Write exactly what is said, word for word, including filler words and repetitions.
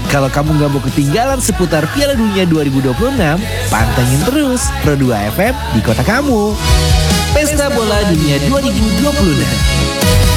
Kalau kamu gak mau ketinggalan seputar Piala Dunia dua ribu dua puluh enam, pantengin terus Pro dua F M di kota kamu. Pesta Bola Dunia dua ribu dua puluh enam.